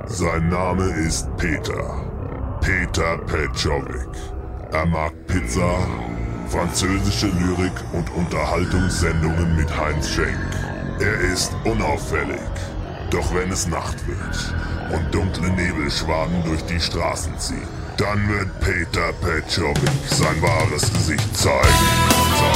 Sein Name ist Peter. Peter Petschowick. Er mag Pizza, französische Lyrik und Unterhaltungssendungen mit Heinz Schenk. Er ist unauffällig. Doch wenn es Nacht wird und dunkle Nebelschwaden durch die Straßen ziehen, dann wird Peter Petschowick sein wahres Gesicht zeigen.